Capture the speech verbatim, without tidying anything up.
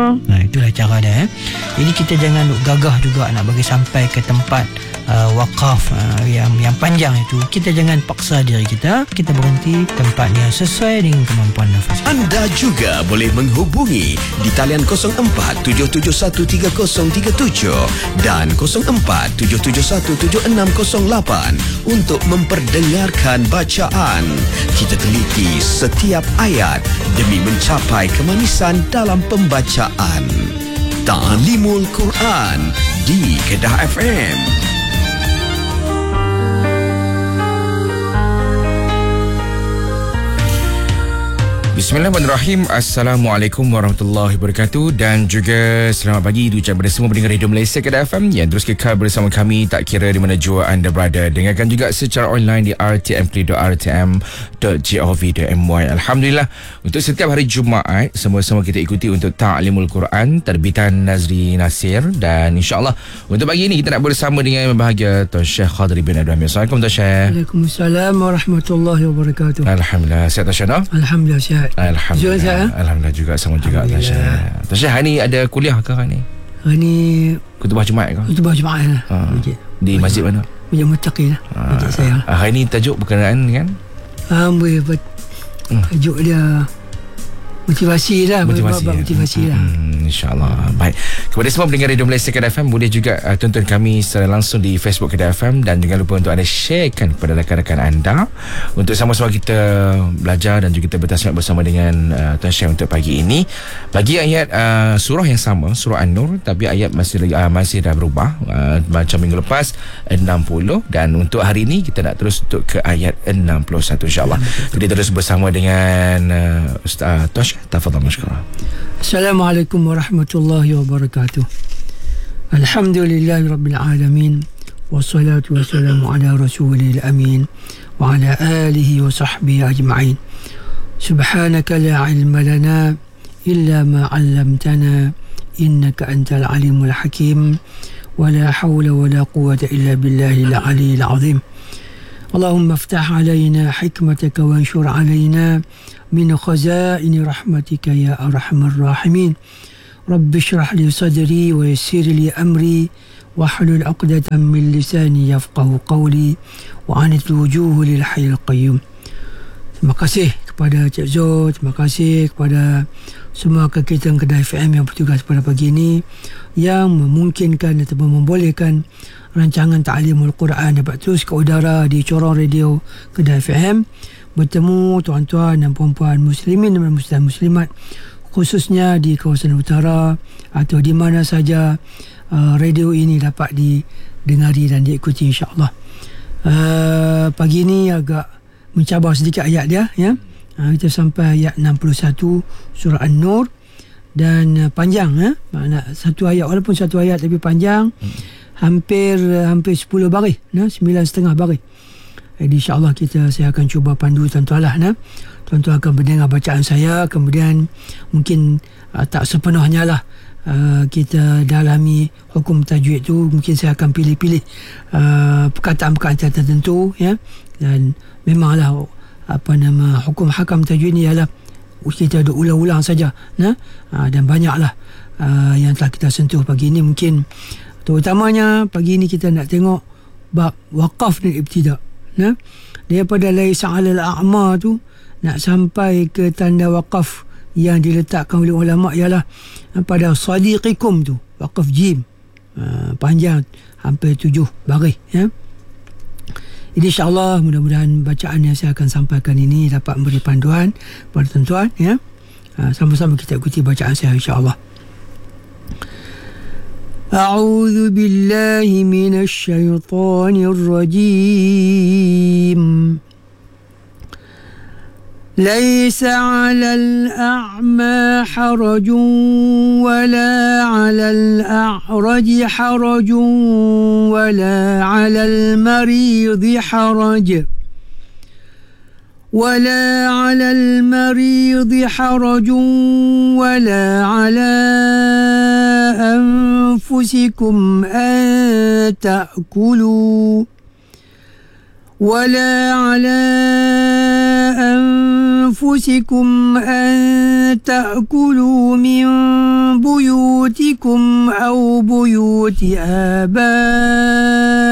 Nah, itulah cara dia. Eh. Ini kita jangan gagah juga nak bagi sampai ke tempat uh, wakaf uh, yang yang panjang itu. Kita jangan paksa diri kita. Kita berhenti tempat yang sesuai dengan kemampuan nafas. Anda juga boleh menghubungi di talian kosong empat tujuh tujuh satu tiga kosong tiga tujuh dan kosong empat tujuh tujuh satu tujuh enam kosong lapan untuk memperdengarkan bacaan. Kita teliti setiap ayat demi mencapai kemanisan dalam pembacaan. Ta'limul Quran di Kedah F M. Bismillahirrahmanirrahim. Assalamualaikum warahmatullahi wabarakatuh. Dan juga selamat pagi diucapkan kepada semua pendengar Radio Malaysia Kedah F M yang terus kekal bersama kami tak kira di mana jua anda berada. Dengarkan juga secara online di r t m play dot r t m dot gov dot m y. Alhamdulillah, untuk setiap hari Jumaat sama-sama kita ikuti untuk Ta'limul Quran terbitan Nazri Nasir. Dan insyaAllah untuk pagi ini kita nak bersama dengan bahagia Tuan Syekh Khadri bin Abdul Hamid. Assalamualaikum Tuan Syekh. Waalaikumsalam warahmatullahi wabarakatuh. Alhamdulillah, sihat Tuan Syekh? No? Alhamdulillah sihat. Alhamdulillah. Saya, Alhamdulillah juga sama juga Tuan Syekh. Tuan Syekh, hari ni ada kuliah ke hari ni? Hari ni Khutbah Jumaat ke? Khutbah Jumaat lah. Ha. Di masjid mana? Masjid Muttaqin lah. Ha. Masjid saya. Ha. Hari ni tajuk berkenaan kan? Ah, boleh buat tajuk dia motivasi lah. Motivasi, bab, bab motivasi ya. lah. Hmm, InsyaAllah. Baik. Kepada semua pendengar Radio Malaysia Kedah F M, boleh juga uh, tonton kami secara langsung di Facebook Kedah F M dan jangan lupa untuk anda sharekan kepada rakan-rakan anda untuk sama-sama kita belajar dan juga kita bertasmiah bersama dengan uh, Tuan Syekh untuk pagi ini. Bagi ayat uh, surah yang sama, surah An-Nur, tapi ayat masih uh, masih dah berubah uh, macam minggu lepas enam puluh, dan untuk hari ini kita nak terus untuk ke ayat enam puluh satu insyaAllah. Kita terus bersama dengan uh, Ustaz Tuan Syekh. Tafadhal mashkura. Assalamualaikum warahmatullahi wabarakatuh. Alhamdulillahi rabbil alamin. Wassalatu wassalamu ala rasulil amin wa ala alihi wa sahbihi ajma'in. Subhanaka la ilma lana illa ma 'allamtana innaka antal alimul hakim. Wa la hawla wa la quwwata illa billahil aliyyil azim. اللهم افتح علينا حكمتك وانشر علينا من خزائن رحمتك يا أرحم الراحمين. رب اشرح لي صدري ويسر لي أمري واحلل عقدة من لساني يفقه قولي وعنت الوجوه للحي القيوم. Terima kasih kepada Cik Zul, terima kasih kepada semua kekitan Kedah F M yang bertugas pada pagi ini yang memungkinkan atau membolehkan rancangan Ta'limul Quran dapat terus ke udara di corong radio Kedah F M, bertemu tuan-tuan dan puan-puan muslimin dan muslimat khususnya di kawasan utara atau di mana saja uh, radio ini dapat didengari dan diikuti insya-Allah. Uh, pagi ini agak mencabar sedikit ayat dia ya. Uh, kita sampai ayat enam puluh satu surah An-Nur dan uh, panjang ya. Makna satu ayat walaupun satu ayat tapi panjang. Hampir hampir sepuluh baris, nah, sembilan setengah baris. Jadi insya-Allah kita saya akan cuba pandu tuan-tuan lah, nah. Tuan-tuan akan mendengar bacaan saya, kemudian mungkin uh, tak sepenuhnya lah uh, kita dalami hukum tajwid tu, mungkin saya akan pilih-pilih uh, perkataan-perkataan tertentu ya. Dan memanglah apa nama hukum hakam tajwid ni ialah kita ada ulang-ulang saja, nah. Uh, dan banyaklah uh, yang telah kita sentuh pagi ini. Mungkin terutamanya pagi ini kita nak tengok bab wakaf dan ibtida. Nah, daripada laisa 'alal a'ma tu nak sampai ke tanda wakaf yang diletakkan oleh ulama ialah pada sadiqikum tu, wakaf jim. Uh, panjang hampir tujuh baris ya. Jadi insya-Allah mudah-mudahan bacaan yang saya akan sampaikan ini dapat memberi panduan kepada tuan-tuan ya. Uh, sama-sama kita ikuti bacaan saya insya-Allah. أعوذ بالله من الشيطان الرجيم. ليس على الأعمى حرج ولا على الأعرج حرج ولا على المريض حرج ولا على المريض حرج ولا على أنفسكم أن تأكلوا ولا على أنفسكم أن تأكلوا من بيوتكم بيوتكم أو بيوت آبائكم